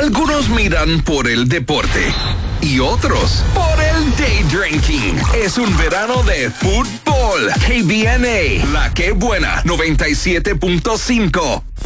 Algunos miran por el deporte y otros por el day drinking. Es un verano de fútbol. KBNA, la que buena, 97.5.